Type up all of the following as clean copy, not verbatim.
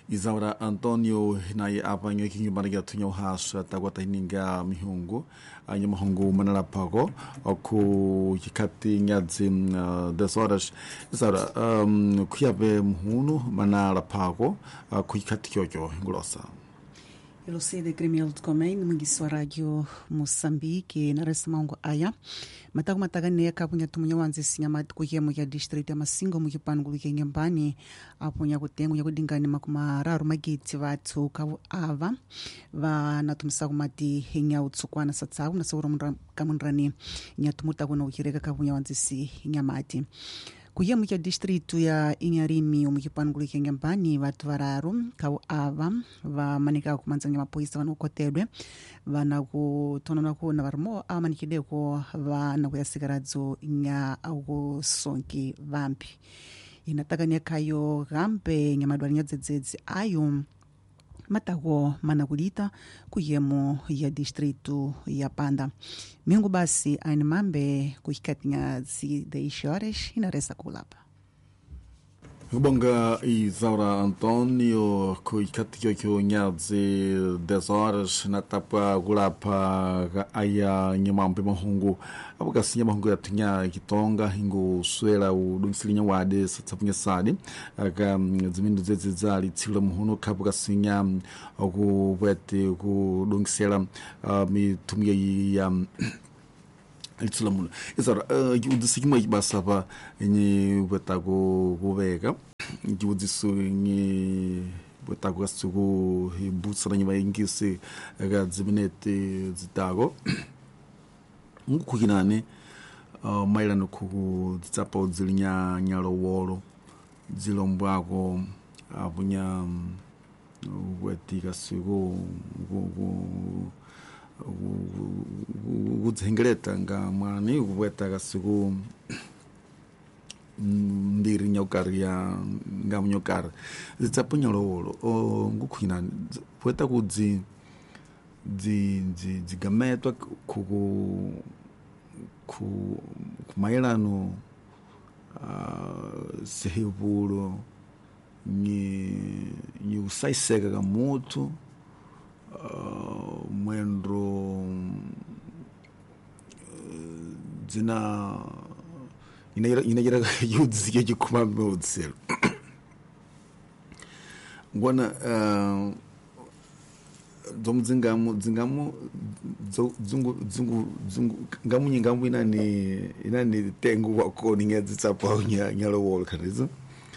Isaura Antonio naye apanyo kinyumbani tunyo hasha tagwata hininga mihungu anya mahungu manalapago ku kikati nyazi desoras Isaura kuyabe muhunu manalapago ku kikati kyojo ngulosa Eu sei de criminal de comem no Munguiço Rádio Moçambique na resta mango aya matago matagane kapunya tumunya wanze sinyamati kuyemo ya district ya masingo mukipangulu kenyambani apunya kutengu ya kudingani makumararu magiti vatu kavu ava va natumisa kumati hinya utsukwana satsawu na sawura kamunrani nyatumuta kuna ukireka kapunya wanze si nyamati kuyemu ya distritu ya Inyarimi umukipangulu kenyambani vatu vararu kavu ava va manika kumanzanya mapoisa vanokotedwe vana kutonona ku na varmo amanikideko vana kuyasigaradzo nya au sonki vampi inatakania kayo gambe nyamadwanya dzedzedzi ayo matago manakulita kuyemo ya distritu ya Panda mingu basi ainimambe kuhikatinha zi 10 horas inaresa kulapa Bonga Isaura Antonio kuikati kyo nyazi 10 horas na tapa gulapa aya nyamampe mahungu abukasi nyamahungu yatinya kitonga hingo swela udungsilinya wade satsapunya sadi aga zimindu zezizali tsilo muhuno kabukasinya okubwete kudungsela mitumye ya Itslamun. Isaura udisikimu ibasaba ni betago gobeka udisuki betago sugo hibutsana nyuma ingise aga ziminete zitago ngukukinane mailano ku tsapa udzilinya nyalo wolo zilombwako abunya wetika sugo udzengeleta nga mwani ubweta kasiku ndiri nyokaria nga mnyokara zitsapunya lowolo ngukhina bweta kudzi gametwa ku mailano sehibulo ni usaiseka kamutu mwendo zina inajira yudzike chikumambe utselo ngwana dzomdzingamu ngamu inani tengu wako ningedzitsapa nyalo wol kanizo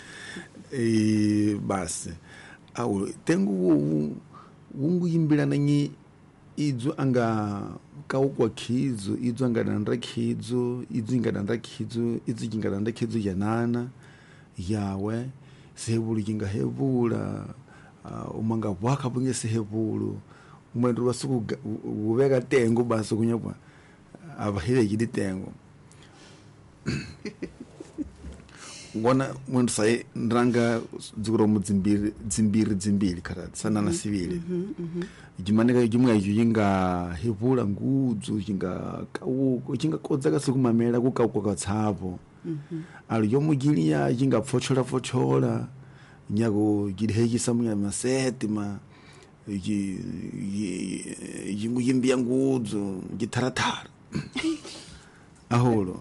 basi au tengu wungu yimbila nanyi idzo anga kaukwa khidzo idzo anga dandra khidzo idzo ingadandra khidzo idzo ingadandra khidzo yanana yawe sehebulu kinga hebula umanga bwaka bunge sehebulu umendo basuku ubeka tengo basi kunyapwa abahile yidi tengo ngona mwendo sai ndranga dzukuro mudzimbiri karati sana na sivile jimaneka jumwe yinga hebula ngudzu jinga kauko jinga kodzaka sikumamela kukauko katsapo ali yomugilia jinga pfochola nyako gidheji samunya masetima jingu yimbia ngudzu gitaratara aholo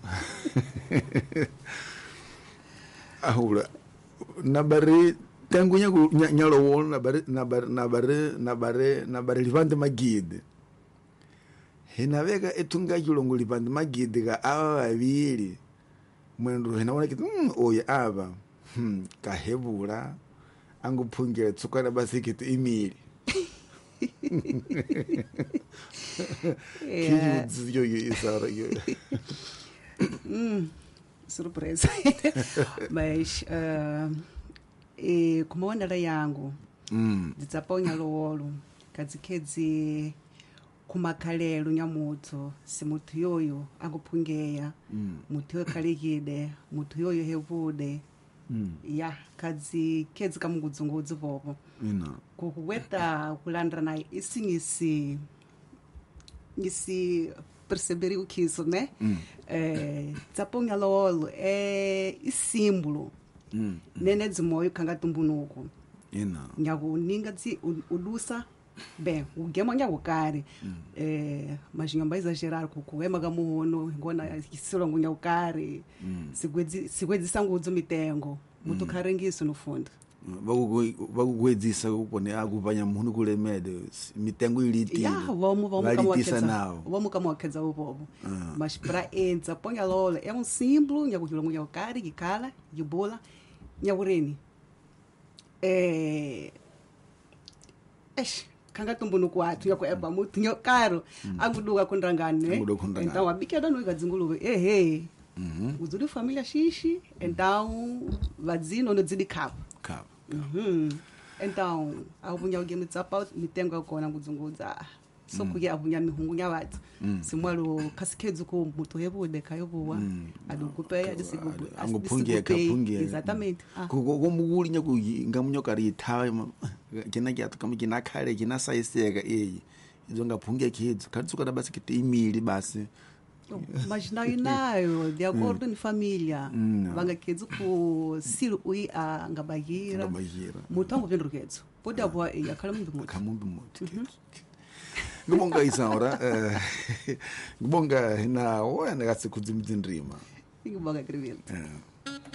ahula nabare tangu nyalo wol nabare livande magide henaveka etunga julongo livande magide ga avili mwendo henaona kitu oya ava kahebula anguphungela tsukana basi kitu imili kiyo Isaura yo surpresa mas kumaonera yangu ndidzaponya lowolo kadzikedzi kumakalelo nyamuto simutu yoyo anguphungeya mutu yokalikide mutu yoyo hevude ya kadzikedzi kamungudzungudzi vovo kukuweta kulandra naye isingisi perceber o que isso, né? Tsaponga lolo é símbolo. Nene dzimoyo kanga tumbunuko. nyago ninga dzi ulusa bem o gema nyago kare mas não vai exagerar com o ema gamuhono ngona kisilo ngunya ukare sigwedzi sangu dzumitengo muito carengiso no fundo vakugwedzisa kupone akupanya munhu kulemede mitengo ilitile vamos kamwakeza uvovo mas para enza ponha lola é símbolo nyakukilo ngunya ukare gikala gibola nyakureni kanga tumbuno kwatu yako eba muito nyo caro aguduka kundangane então abikeda no igadzinguluve uzuri família xixi então vadzino no dzidi cabo então avunya ugeme tsapa mitengo kona kudzungudza so kuya avunya mihungunya vatu simwalo kasikedzo ko muto yebude kayobuwa adukupeya disigubu anguphungeka exatamente komukuli nyaku ngamunyoka ritha kina kyatu kama kina khale kina sayiseka izo ngaphungeka kidzo katsuka na basi kiti imili basi mas nayo de acordo ni família vanga kedzo ku silo ui a ngabagira mutango vendro kedzo pode avoa e akala mundu muti ngibonga isaura ngibonga na wena katsi kudzimdzindrima ngibonga Greville